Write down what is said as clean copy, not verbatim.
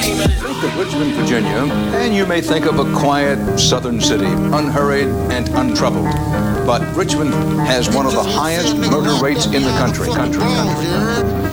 Think of Richmond, Virginia, and you may think of a quiet southern city, unhurried and untroubled. But Richmond has one of the highest murder rates in the country.